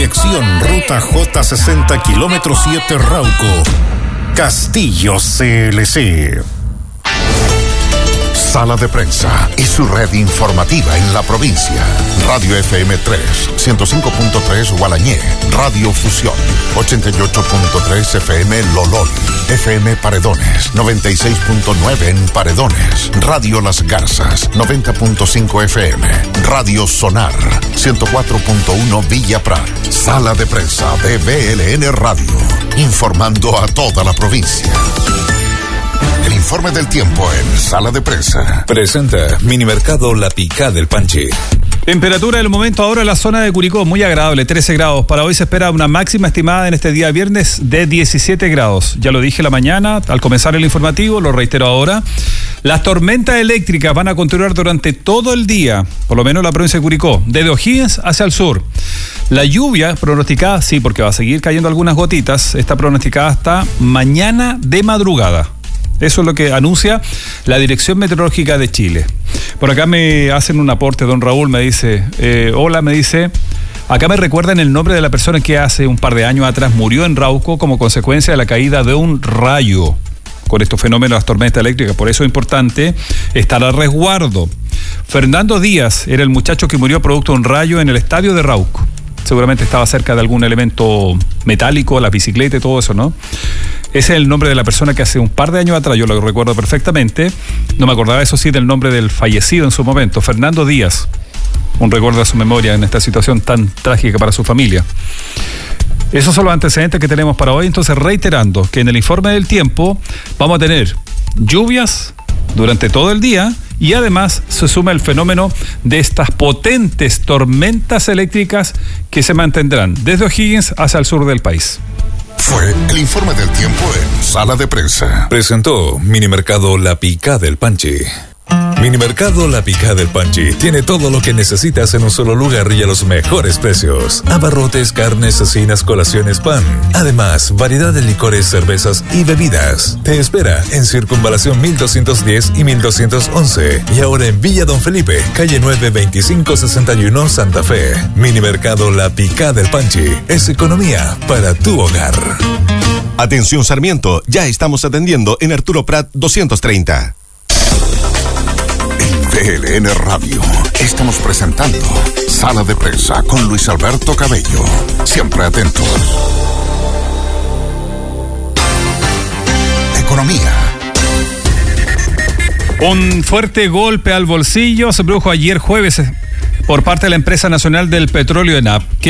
Dirección Ruta J60 kilómetro 7 Rauco. Castillo CLC. Sala de Prensa y su red informativa en la provincia. Radio FM 3, 105.3 Gualañé, Radio Fusión, 88.3 FM Lolol, FM Paredones, 96.9 en Paredones, Radio Las Garzas, 90.5 FM, Radio Sonar, 104.1 Villa Prat. Sala de Prensa de BLN Radio, informando a toda la provincia. El informe del tiempo en Sala de Prensa. Presenta Minimercado La Picá del Panchi. Temperatura del momento ahora en la zona de Curicó, muy agradable, 13 grados. Para hoy se espera una máxima estimada en este día viernes de 17 grados. Ya lo dije la mañana, al comenzar el informativo, lo reitero ahora. Las tormentas eléctricas van a continuar durante todo el día, por lo menos en la provincia de Curicó, desde O'Higgins hacia el sur. La lluvia pronosticada, sí, porque va a seguir cayendo algunas gotitas, está pronosticada hasta mañana de madrugada. Eso es lo que anuncia la Dirección Meteorológica de Chile. Por acá me hacen un aporte, don Raúl me dice, hola, me dice, acá me recuerdan el nombre de la persona que hace un par de años atrás murió en Rauco como consecuencia de la caída de un rayo. Con estos fenómenos de las tormentas eléctricas, por eso es importante estar a resguardo. Fernando Díaz era el muchacho que murió producto de un rayo en el estadio de Rauco. Seguramente estaba cerca de algún elemento metálico, la bicicleta y todo eso, ¿no? Ese es el nombre de la persona que hace un par de años atrás, yo lo recuerdo perfectamente, no me acordaba eso sí del nombre del fallecido en su momento, Fernando Díaz. Un recuerdo de su memoria en esta situación tan trágica para su familia. Esos son los antecedentes que tenemos para hoy, entonces reiterando que en el informe del tiempo vamos a tener lluvias durante todo el día y además se suma el fenómeno de estas potentes tormentas eléctricas que se mantendrán desde O'Higgins hacia el sur del país. Fue el informe del tiempo en Sala de Prensa. Presentó Minimercado La Picá del Panchi. Minimercado La Picá del Panchi tiene todo lo que necesitas en un solo lugar y a los mejores precios. Abarrotes, carnes, cecinas, colaciones, pan. Además, variedad de licores, cervezas y bebidas. Te espera en Circunvalación 1210 y 1211. Y ahora en Villa Don Felipe, calle 9, 2561, Santa Fe. Minimercado La Picá del Panchi es economía para tu hogar. Atención Sarmiento, ya estamos atendiendo en Arturo Prat 230. BLN Radio. Estamos presentando Sala de Prensa con Luis Alberto Cabello. Siempre atentos. Economía. Un fuerte golpe al bolsillo se produjo ayer jueves por parte de la Empresa Nacional del Petróleo, ENAP, que